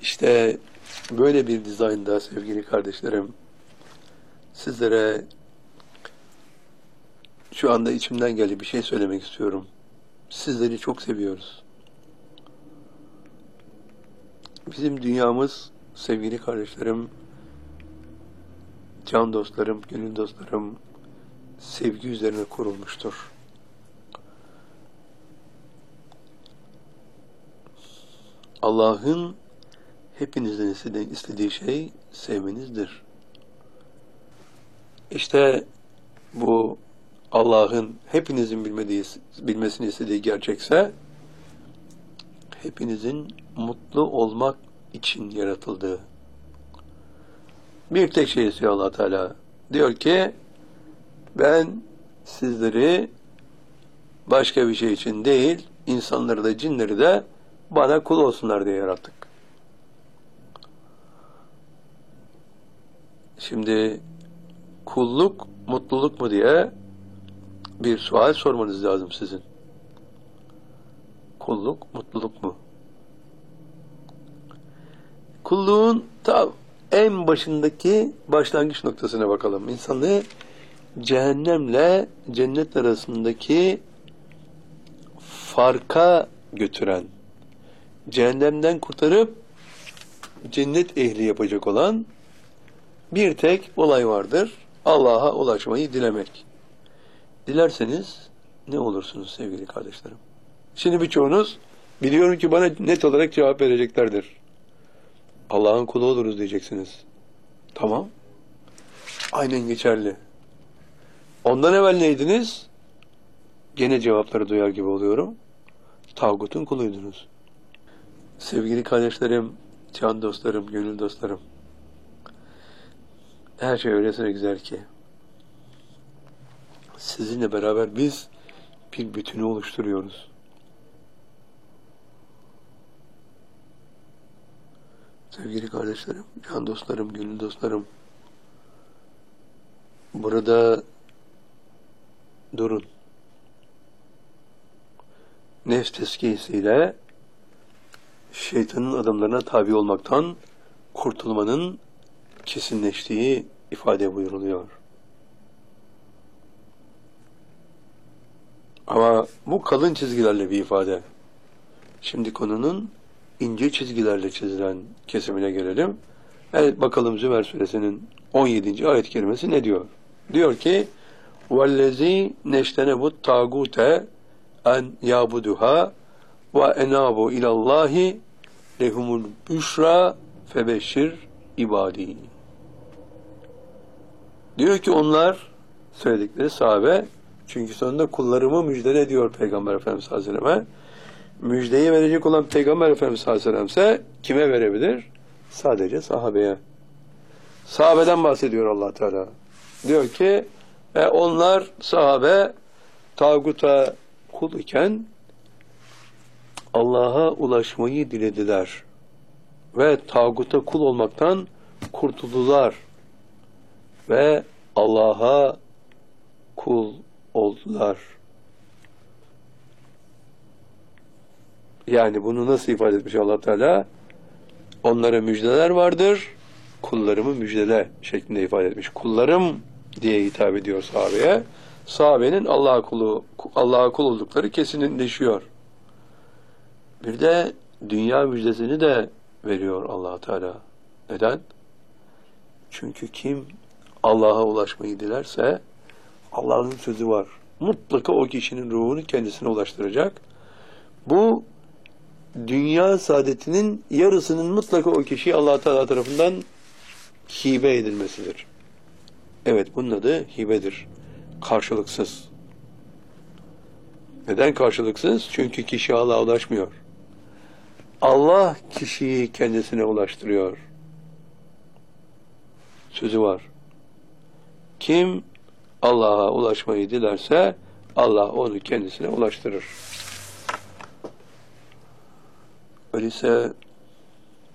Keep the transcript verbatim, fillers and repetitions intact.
İşte böyle bir dizaynda sevgili kardeşlerim, sizlere şu anda içimden geldi bir şey söylemek istiyorum. Sizleri çok seviyoruz. Bizim dünyamız sevgili kardeşlerim, can dostlarım, gönül dostlarım, sevgi üzerine kurulmuştur. Allah'ın hepinizden istediği şey sevmenizdir. İşte bu Allah'ın hepinizin bilmediği, bilmesini istediği gerçekse, hepinizin mutlu olmak için yaratıldığı. Bir tek şey istiyor Allah Teala. Diyor ki, ben sizleri başka bir şey için değil, insanları da cinleri de bana kul olsunlar diye yarattık. Şimdi kulluk mutluluk mu diye bir sual sormanız lazım sizin. Kulluk mutluluk mu? Kulluğun tam en başındaki başlangıç noktasına bakalım. İnsanı cehennemle cennet arasındaki farka götüren, cehennemden kurtarıp cennet ehli yapacak olan bir tek olay vardır. Allah'a ulaşmayı dilemek. Dilerseniz ne olursunuz sevgili kardeşlerim? Şimdi birçoğunuz biliyorum ki bana net olarak cevap vereceklerdir. Allah'ın kulu oluruz diyeceksiniz. Tamam. Aynen geçerli. Ondan evvel neydiniz? Gene cevapları duyar gibi oluyorum. Tağutun kuluydunuz. Sevgili kardeşlerim, can dostlarım, gönül dostlarım. Her şey öylesine güzel ki sizinle beraber biz bir bütünü oluşturuyoruz. Sevgili kardeşlerim, can dostlarım, gönül dostlarım, burada durun. Nefs tezkiyesiyle şeytanın adımlarına tabi olmaktan kurtulmanın kesinleştiği ifade buyuruluyor. Ama bu kalın çizgilerle bir ifade. Şimdi konunun ince çizgilerle çizilen kesimine gelelim. Evet, bakalım Zümer suresinin on yedinci ayet kerimesi ne diyor? Diyor ki وَالَّذ۪ي نَشْتَنَبُ التَّاغُوتَ اَنْ يَعْبُدُهَا وَاَنَابُوا اِلَى اللّٰهِ لَهُمُ الْبُشْرَى فَبَشِّرْ ibadi. Diyor ki onlar, söyledikleri sahabe, çünkü sonunda kullarımı müjdele diyor Peygamber Efendimiz sallallahu aleyhi ve selleme. Müjdeyi verecek olan Peygamber Efendimiz sallallahu aleyhi ve sellem ise kime verebilir? Sadece sahabeye. Sahabeden bahsediyor Allah Teala. Diyor ki e onlar sahabe tağuta kul iken Allah'a ulaşmayı dilediler ve tağuta kul olmaktan kurtuldular ve Allah'a kul oldular. Yani bunu nasıl ifade etmiş Allah Teala? Onlara müjdeler vardır, kullarımı müjdele şeklinde ifade etmiş. Kullarım diye hitap ediyor sahabeye. Sahabenin Allah'a kulu, Allah'a kul oldukları kesinleşiyor. Bir de dünya müjdesini de veriyor Allah Teala. Neden? Çünkü kim Allah'a ulaşmayı dilerse Allah'ın sözü var. Mutlaka o kişinin ruhunu kendisine ulaştıracak. Bu dünya saadetinin yarısının mutlaka o kişiye Allah Teala tarafından hibe edilmesidir. Evet, bunun adı hibedir. Karşılıksız. Neden karşılıksız? Çünkü kişi Allah'a ulaşmıyor. Allah kişiyi kendisine ulaştırıyor. Sözü var. Kim Allah'a ulaşmayı dilerse Allah onu kendisine ulaştırır. Öyleyse